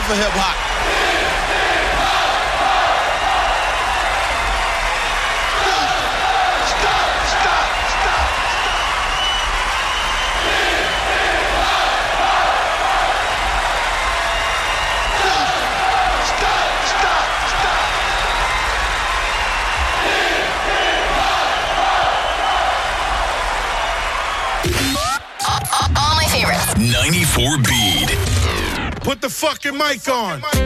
for hip-hop. All my favorites. 94 Beat. Put the fucking mic on.